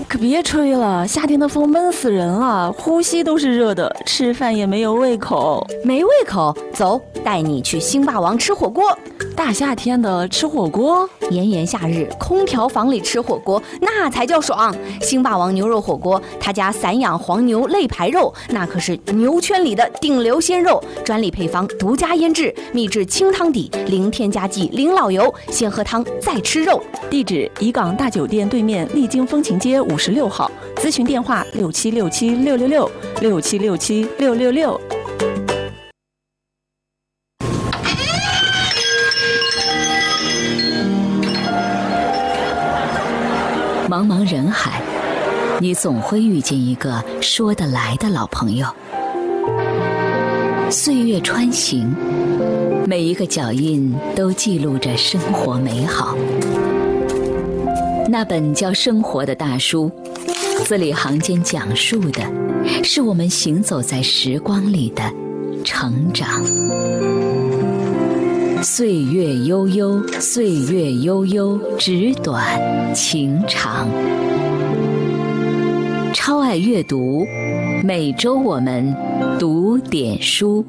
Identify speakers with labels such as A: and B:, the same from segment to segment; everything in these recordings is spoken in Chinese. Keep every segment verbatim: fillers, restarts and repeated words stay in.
A: 可别吹了，夏天的风闷死人了，呼吸都是热的，吃饭也没有胃口。
B: 没胃口？走，带你去星霸王吃火锅。
A: 大夏天的吃火锅，
B: 炎炎夏日，空调房里吃火锅那才叫爽。星霸王牛肉火锅，他家散养黄牛肋排肉，那可是牛圈里的顶流鲜肉，专利配方，独家腌制，秘制清汤底，零添加剂，零老油，先喝汤再吃肉。
A: 地址：怡港大酒店对面丽晶风情街五十六号，咨询电话：六七六七六六六六七六七六六六。
C: 茫茫人海，你总会遇见一个说得来的老朋友。岁月穿行，每一个脚印都记录着生活美好。那本叫《生活》的大书，字里行间讲述的是我们行走在时光里的成长。岁月悠悠，岁月悠悠，纸短情长。超爱阅读，每周我们读点书。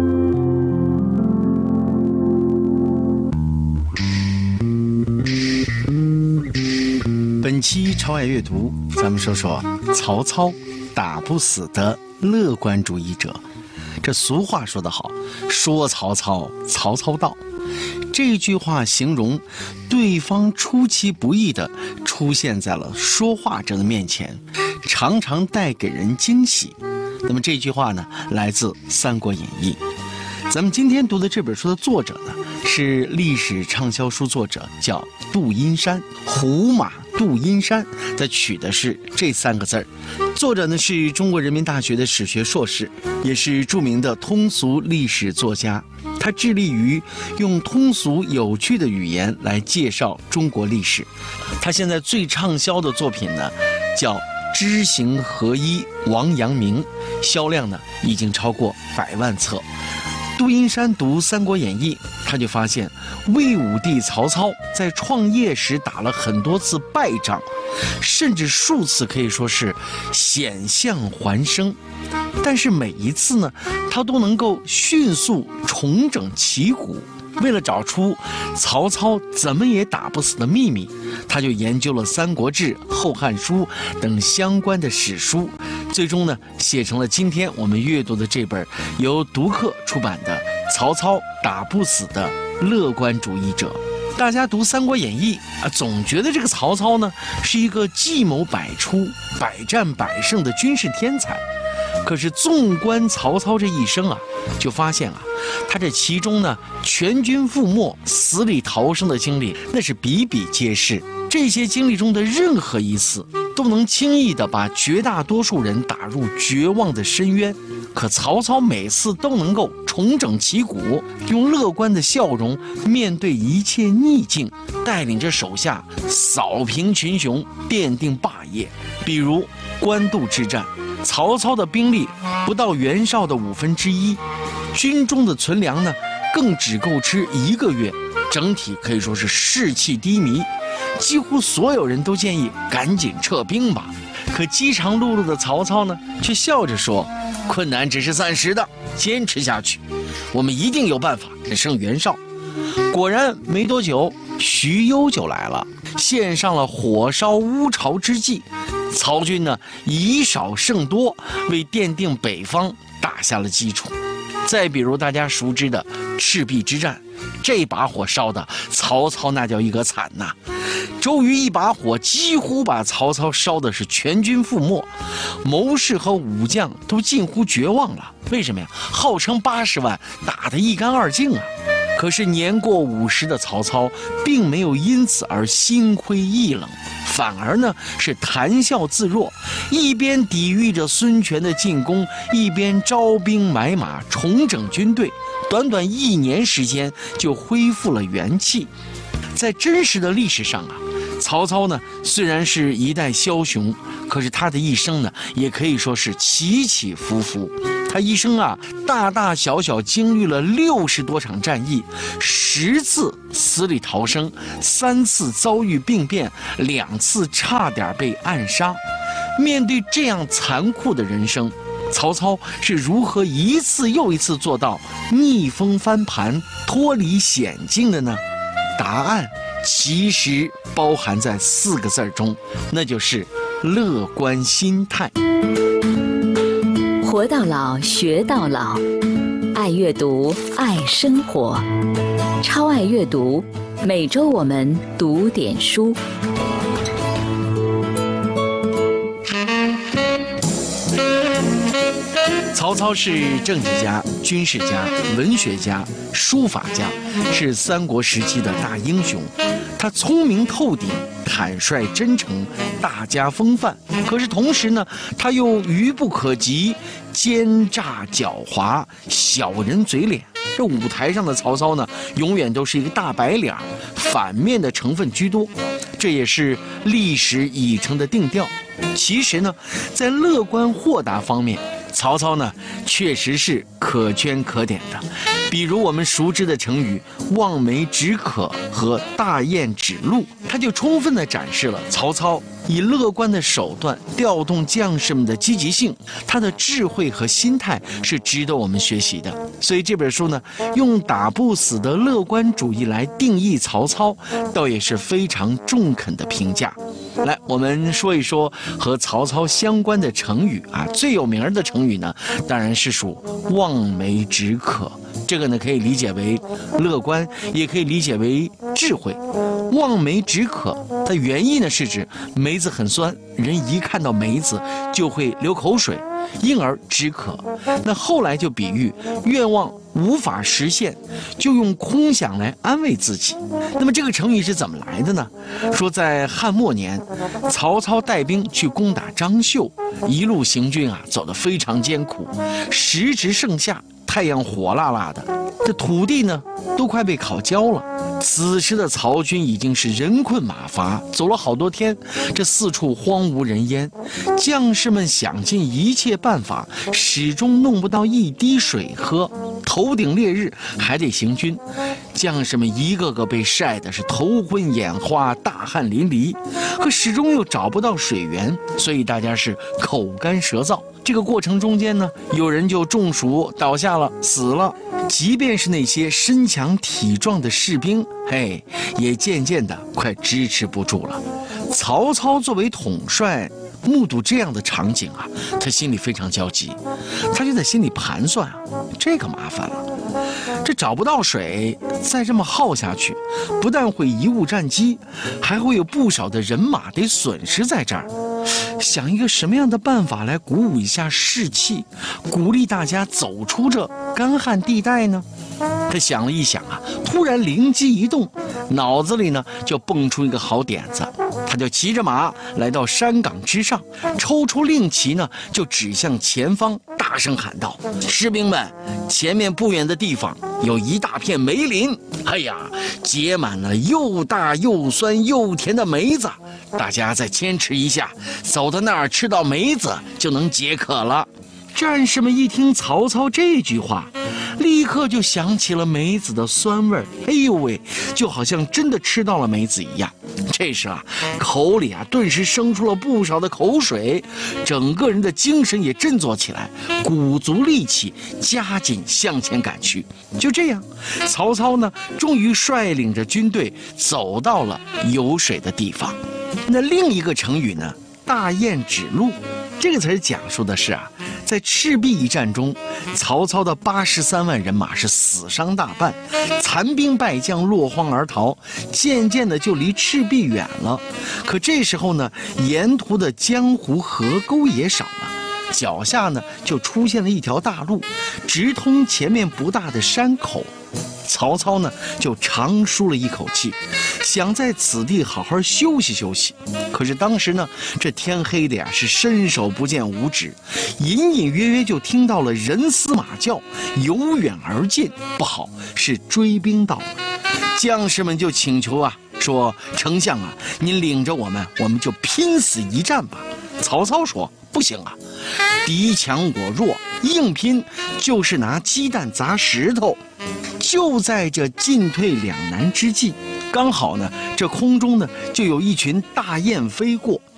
D: 本期超爱阅读，咱们说说曹操，打不死的乐观主义者。这俗话说得好，说曹操，曹操到。这句话形容对方出其不意地出现在了说话者的面前，常常带给人惊喜。那么这句话呢，来自《三国演义》。咱们今天读的这本书的作者呢，是历史畅销书作者，叫杜阴山，胡马杜阴山，他取的是这三个字儿。作者呢是中国人民大学的史学硕士，也是著名的通俗历史作家。他致力于用通俗有趣的语言来介绍中国历史。他现在最畅销的作品呢，叫《知行合一》，王阳明，销量呢已经超过百万册。杜阴山读《三国演义》，他就发现魏武帝曹操在创业时打了很多次败仗，甚至数次可以说是险象环生，但是每一次呢，他都能够迅速重整旗鼓。为了找出曹操怎么也打不死的秘密，他就研究了《三国志》《后汉书》等相关的史书，最终呢，写成了今天我们阅读的这本由读客出版的《曹操打不死的乐观主义者》。大家读《三国演义》啊，总觉得这个曹操呢是一个计谋百出、百战百胜的军事天才。可是纵观曹操这一生啊，就发现啊，他这其中呢全军覆没、死里逃生的经历，那是比比皆是。这些经历中的任何一次，都能轻易地把绝大多数人打入绝望的深渊。可曹操每次都能够重整旗鼓，用乐观的笑容面对一切逆境，带领着手下扫平群雄，奠定霸业。比如官渡之战，曹操的兵力不到袁绍的五分之一，军中的存粮呢更只够吃一个月，整体可以说是士气低迷，几乎所有人都建议赶紧撤兵吧。可饥肠辘辘的曹操呢，却笑着说：“困难只是暂时的，坚持下去，我们一定有办法战胜袁绍。”果然没多久，徐攸就来了，献上了火烧乌巢之计。曹军呢以少胜多，为奠定北方打下了基础。再比如大家熟知的赤壁之战，这把火烧的曹操那叫一个惨呐！周瑜一把火几乎把曹操烧的是全军覆没，谋士和武将都近乎绝望了。为什么呀？号称八十万，打得一干二净啊！可是年过五十的曹操并没有因此而心灰意冷，反而呢是谈笑自若，一边抵御着孙权的进攻，一边招兵买马，重整军队。短短一年时间就恢复了元气。在真实的历史上啊，曹操呢虽然是一代枭雄，可是他的一生呢也可以说是起起伏伏。 他一生啊，大大小小经历了六十多场战役，十次死里逃生，三次遭遇病变，两次差点被暗杀。面对这样残酷的人生，曹操是如何一次又一次做到逆风翻盘、脱离险境的呢？答案其实包含在四个字中，那就是乐观心态。
C: 活到老，学到老，爱阅读，爱生活，超爱阅读。每周我们读点书。
D: 曹操是政治家、军事家、文学家、书法家，是三国时期的大英雄。他聪明透顶，坦率真诚，大家风范。可是同时呢，他又愚不可及，奸诈狡猾，小人嘴脸。这舞台上的曹操呢，永远都是一个大白脸，反面的成分居多，这也是历史已成的定调。其实呢，在乐观豁达方面，曹操呢确实是可圈可点的。比如我们熟知的成语望梅止渴和大雁指路，它就充分地展示了曹操以乐观的手段调动将士们的积极性，他的智慧和心态是值得我们学习的。所以这本书呢，用打不死的乐观主义来定义曹操，倒也是非常中肯的评价。来，我们说一说和曹操相关的成语啊，最有名的成语呢，当然是属望梅止渴。这个呢，可以理解为乐观，也可以理解为智慧。望梅止渴，它原意呢是指梅子很酸，人一看到梅子就会流口水，因而止渴。那后来就比喻愿望无法实现，就用空想来安慰自己。那么这个成语是怎么来的呢？说在汉末年，曹操带兵去攻打张绣，一路行军啊，走得非常艰苦，时值盛夏，太阳火辣辣的，这土地呢都快被烤焦了。此时的曹军已经是人困马乏，走了好多天，这四处荒无人烟，将士们想尽一切办法，始终弄不到一滴水喝。头顶烈日还得行军，将士们一个个被晒得是头昏眼花，大汗淋漓，可始终又找不到水源，所以大家是口干舌燥。这个过程中间呢，有人就中暑倒下了，死了。即便是那些身强体壮的士兵，嘿，也渐渐的快支持不住了。曹操作为统帅，目睹这样的场景啊，他心里非常焦急，他就在心里盘算啊，这可麻烦了，这找不到水，再这么耗下去，不但会贻误战机，还会有不少的人马得损失在这儿。想一个什么样的办法来鼓舞一下士气，鼓励大家走出这干旱地带呢？他想了一想啊，突然灵机一动，脑子里呢就蹦出一个好点子。他就骑着马来到山岗之上，抽出令旗呢，就指向前方，大声喊道：“士兵们，前面不远的地方有一大片梅林，哎呀，结满了又大又酸又甜的梅子，大家再坚持一下，走到那儿吃到梅子就能解渴了。”战士们一听曹操这句话，立刻就想起了梅子的酸味儿，哎呦喂，就好像真的吃到了梅子一样。这时啊，口里啊顿时生出了不少的口水，整个人的精神也振作起来，鼓足力气，加紧向前赶去。就这样，曹操呢，终于率领着军队走到了有水的地方。那另一个成语呢，大雁指路，这个词儿讲述的是啊，在赤壁一战中，曹操的八十三万人马是死伤大半，残兵败将落荒而逃，渐渐的就离赤壁远了。可这时候呢，沿途的江湖河沟也少了，脚下呢就出现了一条大路，直通前面不大的山口。曹操呢就长舒了一口气，想在此地好好休息休息。可是当时呢，这天黑的呀是伸手不见五指，隐隐约约就听到了人嘶马叫，由远而近，不好，是追兵到了。将士们就请求啊，说：“丞相啊，您领着我们，我们就拼死一战吧。”曹操说：“不行啊， 敌强我弱，硬拼就是拿鸡蛋砸石头。就在这进退两难之际，刚好呢，这空中呢就有一群大雁飞过，